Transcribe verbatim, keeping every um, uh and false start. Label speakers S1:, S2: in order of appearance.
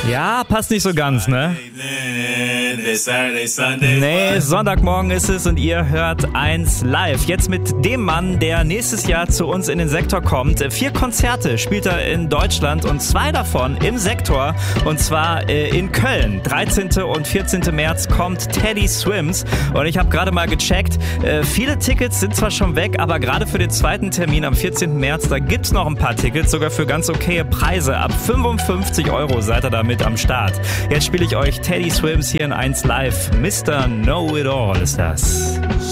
S1: Ja, passt nicht so ganz, ne? Nee, Sonntagmorgen ist es und ihr hört eins live. Jetzt mit dem Mann, der nächstes Jahr zu uns in den Sektor kommt. Vier Konzerte spielt er in Deutschland und zwei davon im Sektor. Und zwar äh, in Köln. dreizehnten und vierzehnten März kommt Teddy Swims. Und ich habe gerade mal gecheckt, äh, viele Tickets sind zwar schon weg, aber gerade für den zweiten Termin am vierzehnten März, da gibt's noch ein paar Tickets, sogar für ganz okaye Preise. Ab fünfundfünfzig Euro seid ihr da mit am Start. Jetzt spiele ich euch Teddy Swims hier in eins live. Mister Know-It-All ist das.